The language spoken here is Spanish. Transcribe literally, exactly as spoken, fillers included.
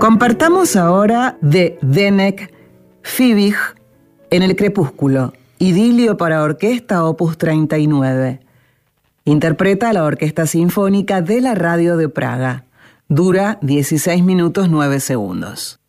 Compartamos ahora de Denek Fibbig en el crepúsculo, idilio para orquesta opus treinta y nueve. Interpreta la Orquesta Sinfónica de la Radio de Praga. Dura dieciséis minutos nueve segundos.